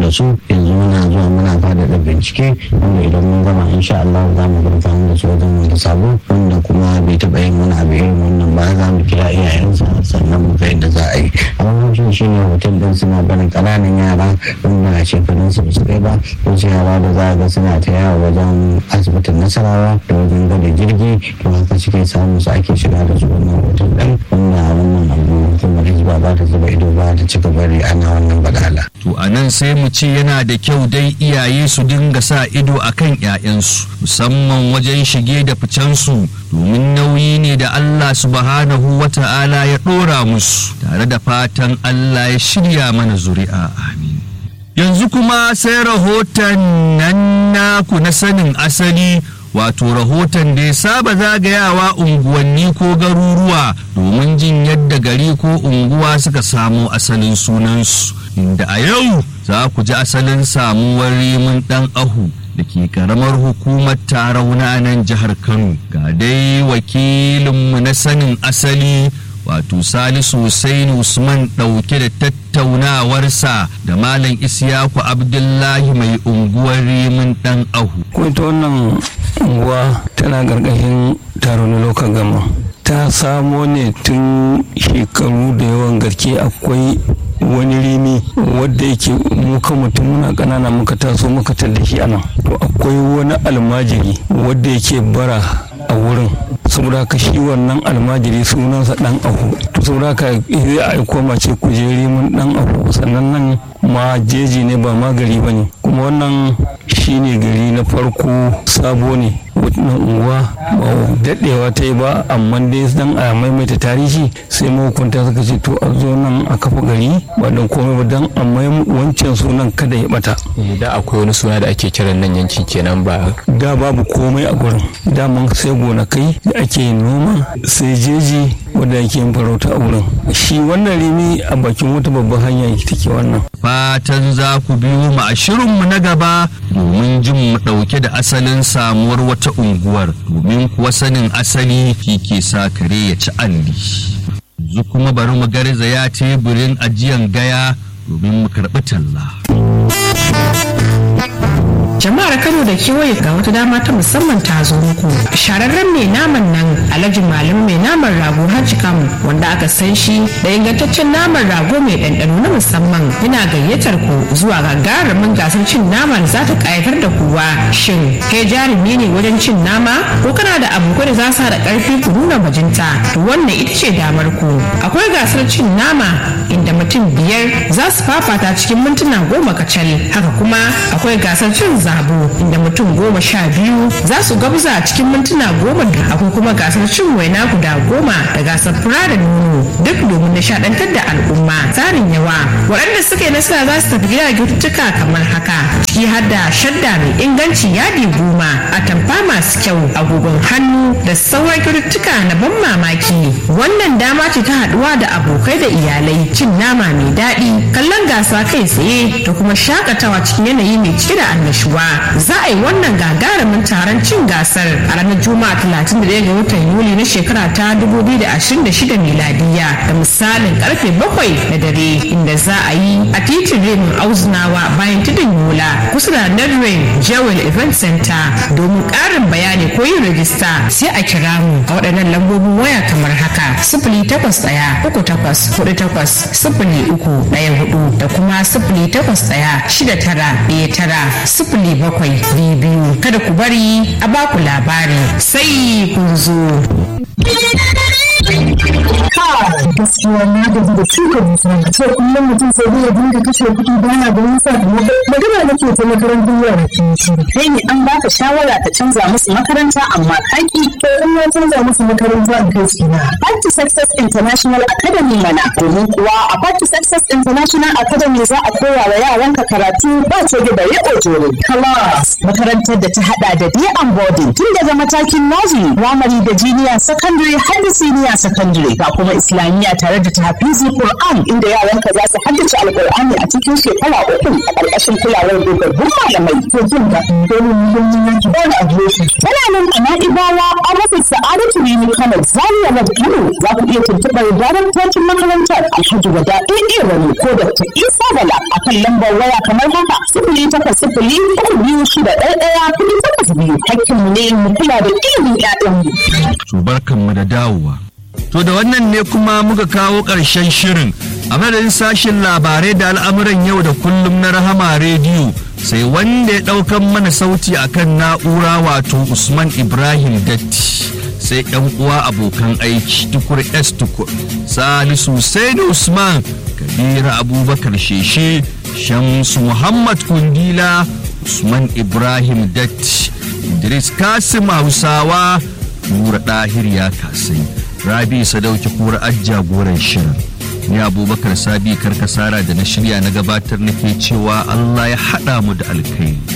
da su. Yanzu muna zuwa muna faɗaɗa bincike wanda idan mun gama insha Allah za mu gurfanar da su wajen wanda sabo wanda kuma bai taɓa yin wani abu irin wannan ba. Za mu kira iyayensa sannan mu ga yadda za a yi. Amma shi ne hotel ɗin suna barin ƙananan yara wanda a shekarun su su kai ba, wasu yara da za a ga suna ta yawo wajen asibitin Nasarawa da wajen gada jirgi, to haka suke samu su ake shiga da su wannan hotel ɗin wanda wannan abu hukumar hizba ba ta zuba ido ba ta cika bari ana wannan badala. To a nan sai mu ce yana da kyau dai iyaye su dinga sa ido akan 'ya'yansu musamman wajen shige da ficensu, domin nauyi ne da Allah subhanahu wa ta'ala ya ɗora musu, tare da fatan Allah ya shirya mana zuri'a, amin. Yanzu kuma sai rahoton nan naku na sanin asali, wato rahoton da ya saba zagayawa unguwanni ko garuruwa domin jin yadda gari ko unguwa suka samo asalin sunansu, inda a yau za ku ji asalin samuwar rimin ɗan ahu da ke karamar hukumar Tarauna nan jihar Kano. Ga dai wakilinmu na sanin asali wato Salisu Hussein Usman ɗauke da tattaunawarsa da Malam Isiyaku Abdullahi mai unguwar rimin ɗan ahu. Ita wannan unguwa tana gargashin Tarauna Local Government. Ta samo ne tun shekaru da yawan garke. Akwai wani rimi wadda yake muka mutum muna ƙanana muka taso muka tada shi anan. To akwai wani almajiri wadda yake bara a wurin, saboda ka shi wannan almajiri sunansa dan ahu. To saboda ka zai aiko mace kujeri mun dan ahu, sannan nan ma jeji ne ba ma gari bane, kuma wannan shine gari na farko sabo ne. Wannan unguwa ba daɗewa ta yi ba, amma dai dan a maimaita tarihi sai mahukunta suka ce to a zo nan a kafa gari ba don komai ba dan a wancan sunan kada ya bata. Da akwai wani suna da ake kiran nan yankin kenan ba? Da babu komai a gurin, daman sai gonakai da ake yin noma, sai jeji wanda ake yin farauta a wurin. Shi wannan rimi a bakin wata babban hanya take wannan. Fatan za ku biyo mu a shirinmu na gaba domin jin mu ɗauke da asalin samuwar wata unguwar, domin kuwa sanin asali shi ke sa kare ya ci alli. Yanzu kuma bari mu garzaya teburin ajiyan gaya domin mu karɓi talla. Jama'ar Kano da kewaye ga wata dama ta musamman ta zo muku. Shararren mai naman nan Alhaji Malam mai naman rago Hajji Kamu, wanda aka san shi da ingantaccen naman rago mai ɗanɗano na musamman, yana gayyatar ku zuwa gagarumin gasar cin nama da za ta ƙayatar da kowa. Shin kai jarumi ne wajen cin nama, ko kana da abokai da za su haɗa ƙarfi ku nuna bajinta? To wannan ita ce damar ku. Akwai gasar cin nama inda mutum 5 za su fafata cikin mintuna 10 kacal. Haka kuma akwai gasar cin zabo inda mutum 12 za su gabza a cikin mintuna 10. Akwai kuma gasar cin waina guda 10 da gasar fura da nono, duk domin nishadantar da al'umma. Tsarin yawa waɗanda suka yi nasara za su tafi gida kyaututtuka kamar haka, ciki har da shadda mai inganci yadi 10, atamfa masu kyau, agogon hannu da sauran kyaututtuka na ban mamaki. Wannan dama ce ta haɗuwa da abokai da iyalai, cin nama mai daɗi, kallon gasa kai tsaye da kuma shakatawa cikin yanayi mai cike da annashuwa. Za a yi wannan gagarumin taron cin gasar a ranar Juma'a 31 ga watan Yuli na shekara ta 2026 miladiya da misalin karfe 7 na dare, inda za a yi a titin Remin Auzunawa bayan tudun Yola kusa da Nedwin Jewel Event Center. Domin ƙarin bayani ko yin rajista sai a kira mu a waɗannan lambobin waya kamar haka: 08138080314 da kuma 08169190722. Kada ku bari a baku labari, sai kun zo. gaskiya na gaji da shuka dusa ce kullum mutum sai dai ya dinga kashe kuɗi bana ganin sakamako. Magana nake ta makarantar yara ke shi. Kai ne an baka shawara ka canza musu makaranta amma kaki. To in na canza musu makaranta in kai su na. Back to Success International Academy mana. Domin kuwa a Back to Success International Academy za a koya wa yaranka karatu ba ce da bare ojoro. Class makarantar da ta hada da day and boarding tun daga matakin nursery, primary da junior secondary har da senior sakandare ga kuma islamiyya tare da tahfizi Qur'an inda yaranka za su haddace alqur'ani a cikin shekara 3 a ƙarƙashin kulawar dogaggun malamai. To jin da dole mun yanki ba da adireshi. Tana nan a Na'ibawa a rufin Sa'adatu Rimi Kano Zaria Road Kano za ku iya tuntuɓar daraktocin makarantar Alhaji Wada AA Rani ko Dr. Isa Bala a kan lambar waya kamar haka 0800-3611-482. Hakkinmu ne mu kula da ilimin 'ya'yanmu. To barkanmu da dawowa. To da wannan ne kuma muka kawo ƙarshen shirin a madadin sashen labarai da al'amuran yau da kullum na Rahama rediyo sai wanda ya ɗaukan mana sauti akan na'ura wato Usman Ibrahim Datti sai yan uwa abokan aiki Tukur S Tukur Salisu Saini Usman Kabira Abubakar Sheshe Shamsu Muhammad Kundila Usman Ibrahim Datti Idris Kasim Hausawa Nura Dahir ya kasai Rabi Sadauki Kura jagoran shirin ni Abubakar Sabi Karkasara da na shirya na gabatar nake cewa Allah ya haɗa mu da alkai.